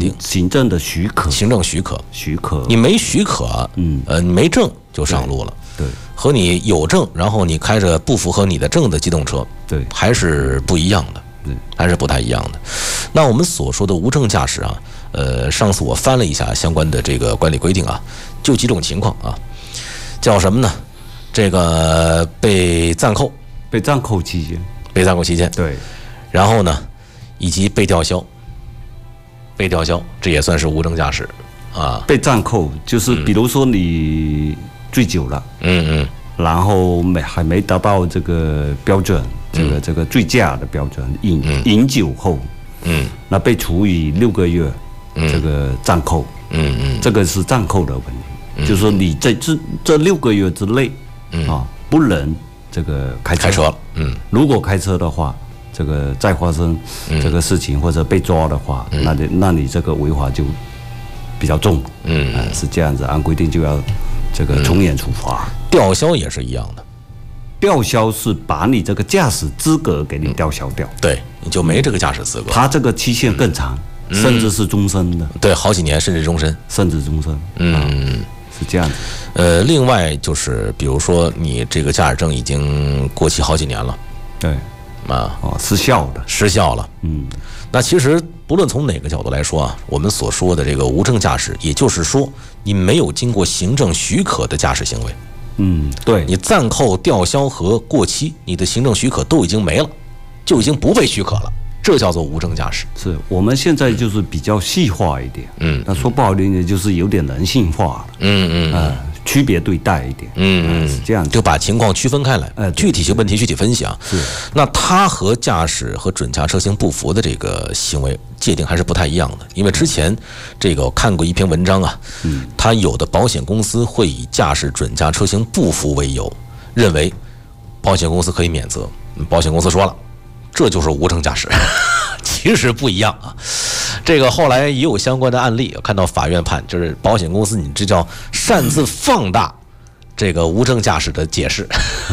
定， 行政的许可， 你没许可，你没证就上路了。 对， 和你有证，然后你开着不符合你的证的机动车， 对， 还是不一样的，还是不太一样的。那我们所说的无证驾驶啊，上次我翻了一下相关的这个管理规定啊，就几种情况啊，叫什么呢？这个被暂扣期间， 对， 然后呢，以及被吊销，这也算是无证驾驶啊。 被暂扣就是比如说你醉酒了，然后还没达到这个标准，这个醉驾的标准，饮酒后，那被处以6个月这个暂扣，这个是暂扣的问题，就是说你在这6个月之内不能这个开车了，如果开车的话，这个再发生这个事情或者被抓的话，那你这个违法就比较重，是这样子，按规定就要这个从严处罚。 吊销也是一样的， 吊销是把你这个驾驶资格给你吊销掉， 对，你就没这个驾驶资格。 它这个期限更长，甚至是终身的， 对，好几年甚至终身， 是这样子。 另外就是比如说你这个驾驶证已经过期好几年了， 对，失效了，那其实不论从哪个角度来说啊，我们所说的这个无证驾驶，也就是说你没有经过行政许可的驾驶行为， 对， 你暂扣、吊销和过期，你的行政许可都已经没了，就已经不被许可了，这叫做无证驾驶。 是我们现在就是比较细化一点，那说不好听点就是有点人性化了，区别对待一点，是这样， 就把情况区分开来，具体性问题具体分析啊。 是， 那它和驾驶和准驾车型不符的这个行为界定还是不太一样的，因为之前这个我看过一篇文章啊，它有的保险公司会以驾驶准驾车型不符为由，认为保险公司可以免责。保险公司说了，这就是无证驾驶，其实不一样啊。这个后来也有相关的案例，看到法院判，就是保险公司你这叫擅自放大这个无证驾驶的解释，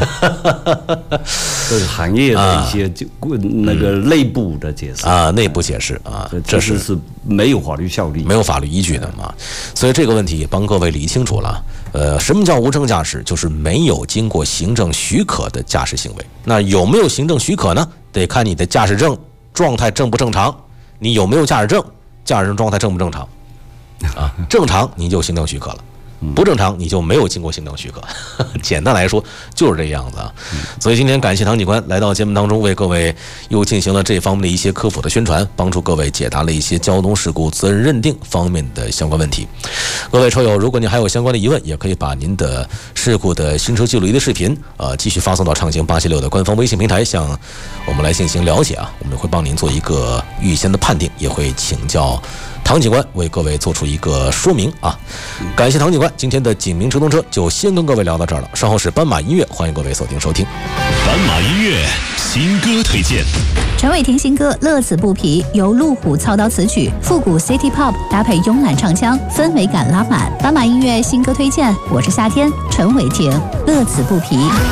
这是行业的一些那个内部的解释内部解释啊， 这是没有法律效力、 没有法律依据的嘛。所以这个问题帮各位理清楚了。什么叫无证驾驶？就是没有经过行政许可的驾驶行为。那有没有行政许可呢？得看你的驾驶证状态正不正常。你有没有驾驶证？驾驶证状态正不正常？正常你就行政许可了。不正常你就没有经过行政许可，简单来说就是这样子啊。所以今天感谢唐警官来到节目当中，为各位又进行了这方面的一些科普的宣传，帮助各位解答了一些交通事故责任认定方面的相关问题。各位车友，如果您还有相关的疑问，也可以把您的事故的行车记录仪的视频继续发送到畅行876的官方微信平台，向我们来进行了解啊。我们会帮您做一个预先的判定，也会请教唐警官为各位做出一个说明啊。感谢唐警官，今天的警民直通车就先跟各位聊到这儿了，稍后是斑马音乐，欢迎各位锁定收听斑马音乐新歌推荐。 陈伟霆新歌《乐此不疲》由路虎操刀词曲，复古 City Pop 搭配慵懒唱腔，氛围感拉满。斑马音乐新歌推荐，我是夏天，陈伟霆，《乐此不疲》。